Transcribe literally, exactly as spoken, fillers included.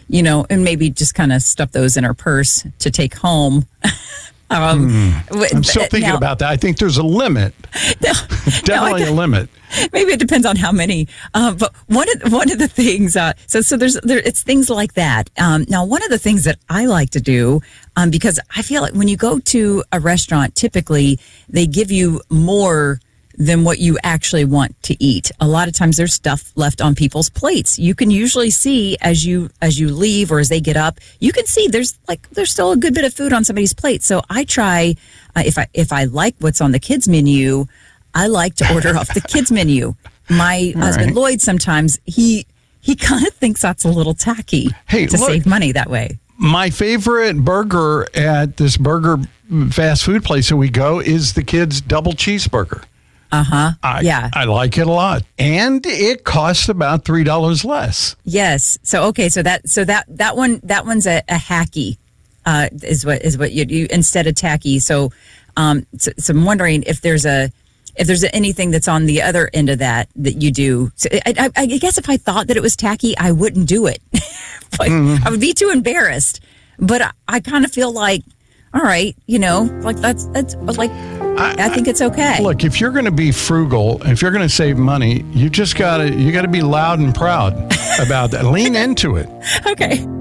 you know, and maybe just kind of stuff those in her purse to take home. Um, mm. I'm still thinking now, about that. I think there's a limit. No, Definitely no, a limit. Maybe it depends on how many. Uh, but one of one of the things, uh, so so there's there, it's things like that. Um, now, one of the things that I like to do, um, because I feel like when you go to a restaurant, typically they give you more than what you actually want to eat. A lot of times there's stuff left on people's plates. You can usually see as you as you leave or as they get up, you can see there's like there's still a good bit of food on somebody's plate. So I try uh, if I if I like what's on the kids menu, I like to order off the kids menu. My All husband right. Lloyd sometimes he he kind of thinks that's a little tacky hey, to look, save money that way. My favorite burger at this burger fast food place that we go is the kids' double cheeseburger. Uh-huh. I, yeah. I like it a lot. And it costs about three dollars less. Yes. So, okay. So that, so that, that one, that one's a, a hacky, uh, is what, is what you do instead of tacky. So, um, so, so I'm wondering if there's a, if there's anything that's on the other end of that, that you do. So I, I, I guess if I thought that it was tacky, I wouldn't do it. But mm-hmm. I would be too embarrassed. But I, I kind of feel like, all right, you know, like that's, that's like, I, I think it's okay. Look, if you're going to be frugal, if you're going to save money, you just got to, you got to be loud and proud about that. Lean into it. Okay.